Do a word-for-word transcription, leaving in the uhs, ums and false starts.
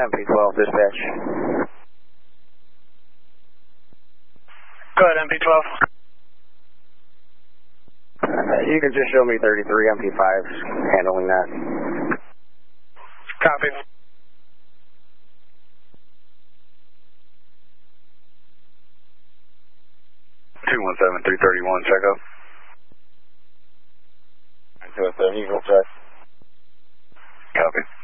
M P twelve, dispatch. Go ahead, M P twelve. Uh, you can just show me thirty-three, M P five's handling that. Copy. two one seven, three thirty-one, check up. two one seven, usual check. Copy.